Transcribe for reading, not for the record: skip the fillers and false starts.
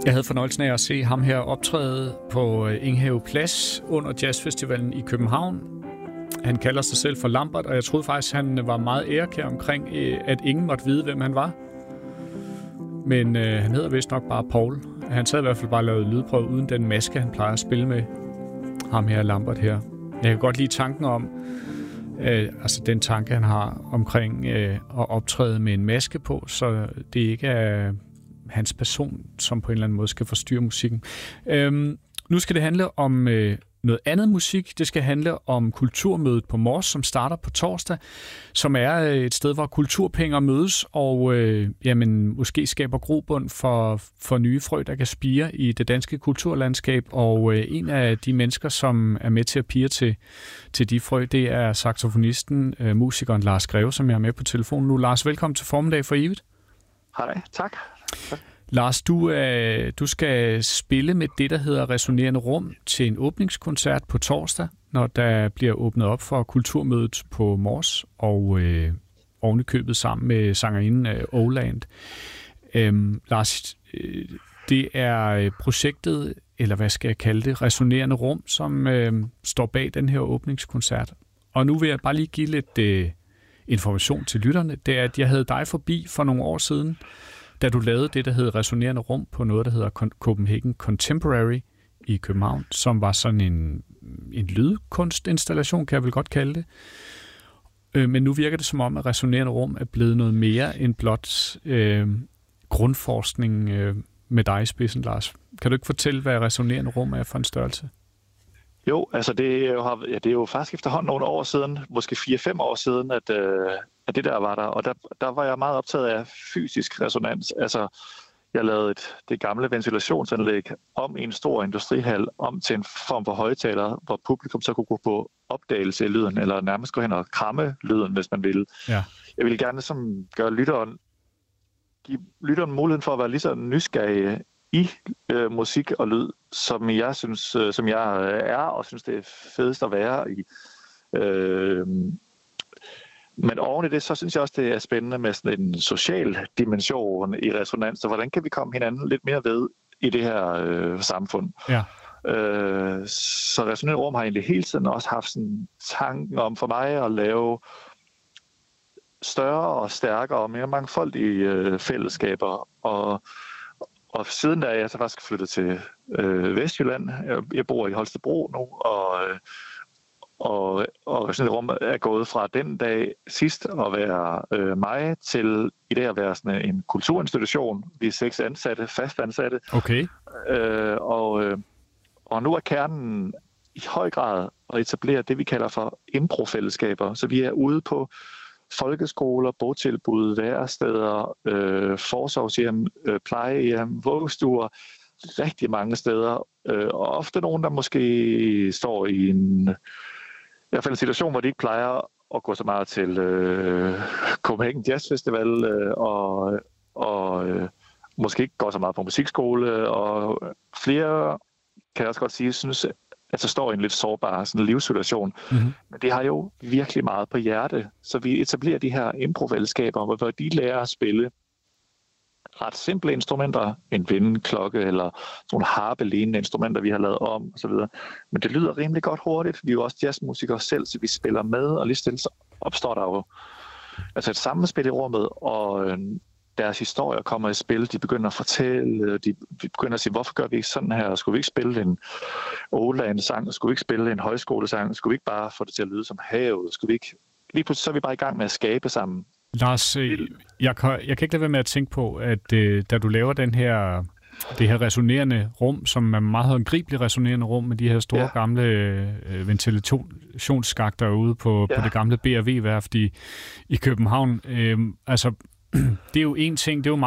Jeg havde fornøjelsen af at se ham her optræde på Enghave Plads under Jazzfestivalen i København. Han kalder sig selv for Lambert, og jeg troede faktisk, han var meget ærekær omkring, at ingen måtte vide, hvem han var. Men han hedder vist nok bare Paul. Han sad i hvert fald bare lavet lydprøve uden den maske, han plejer at spille med. Ham her, Lambert her. Jeg kan godt lide tanken om, altså den tanke, han har omkring at optræde med en maske på, så det ikke er hans person, som på en eller anden måde skal forstyrre musikken. Nu skal det handle om noget andet musik. Det skal handle om kulturmødet på Mors, som starter på torsdag, som er et sted, hvor kulturpenger mødes og måske skaber grobund for nye frø, der kan spire i det danske kulturlandskab. Og en af de mennesker, som er med til at pire til de frø, det er saxofonisten, musikeren Lars Greve, som jeg er med på telefonen nu. Lars, velkommen til Formiddag for Evigt. Hej, tak. Lars, du skal spille med det, der hedder Resonerende Rum til en åbningskoncert på torsdag, når der bliver åbnet op for kulturmødet på Mors og ovenikøbet sammen med sangerinden Oland. Lars, det er projektet, eller hvad skal jeg kalde det, Resonerende Rum, som står bag den her åbningskoncert. Og nu vil jeg bare lige give lidt information til lytterne. Det er, at jeg havde dig forbi for nogle år siden, da du lavede det, der hedder Resonerende Rum på noget, der hedder Copenhagen Contemporary i København, som var sådan en lydkunstinstallation, kan jeg vel godt kalde det. Men nu virker det som om, at Resonerende Rum er blevet noget mere end blot grundforskning med dig i spidsen, Lars. Kan du ikke fortælle, hvad Resonerende Rum er for en størrelse? Jo, altså det er jo faktisk efterhånden nogle år siden, måske 4-5 år siden, at det der var der. Og der var jeg meget optaget af fysisk resonans. Altså, jeg lavede det gamle ventilationsanlæg om i en stor industrihal, om til en form for højtaler, hvor publikum så kunne gå på opdagelse i lyden, eller nærmest gå hen og kramme lyden, hvis man ville. Ja. Jeg ville gerne give lytteren muligheden for at være lige så nysgerrige i musik og lyd, som jeg er, og synes det er fedest at være i. Men oven i det, så synes jeg også, det er spændende med sådan en social dimension i resonans. Så hvordan kan vi komme hinanden lidt mere ved i det her samfund? Ja. Så Resonerende Rum har egentlig hele tiden også haft sådan tanken om for mig at lave større og stærkere og mere mangfoldige fællesskaber. Og siden da er jeg så faktisk flyttet til Vestjylland. Jeg bor i Holstebro nu, og Resonerende Rum er gået fra den dag sidst at være mig til i dag at være sådan en kulturinstitution. Vi er 6 ansatte, fast ansatte. Okay. Og nu er kernen i høj grad at etablere det, vi kalder for improfællesskaber. Så vi er ude på folkeskoler, botilbud, væresteder, forsorgshjem, plejehjem, vuggestuer, rigtig mange steder. Og ofte nogen, der måske står i i hvert fald en situation, hvor de ikke plejer at gå så meget til Copenhagen Jazz Festival, og måske ikke går så meget på musikskole, og flere, kan jeg også godt sige, synes, at så står i en lidt sårbar sådan livssituation. Mm-hmm. Men det har jo virkelig meget på hjerte, så vi etablerer de her improfællesskaber, hvor de lærer at spille ret simple instrumenter, en vindklokke eller nogle harpe-lignende instrumenter, vi har lavet om osv. Men det lyder rimelig godt hurtigt. Vi er jo også jazzmusikere selv, så vi spiller med, og lige stille så opstår der jo altså et sammenspil i rummet, og deres historier kommer i spil. De begynder at fortælle, de begynder at sige, hvorfor gør vi ikke sådan her? Skulle vi ikke spille en Oland-sang? Skulle vi ikke spille en højskolesang? Skulle vi ikke bare få det til at lyde som havet? Skulle vi ikke... Lige pludselig så er vi bare i gang med at skabe sammen. Lars, jeg kan ikke lade være med at tænke på, at da du laver det her resonerende rum, som er meget håndgribeligt resonerende rum med de her store gamle ventilationsskakter ude på det gamle BRV-værft i København. Det er jo en ting, det er jo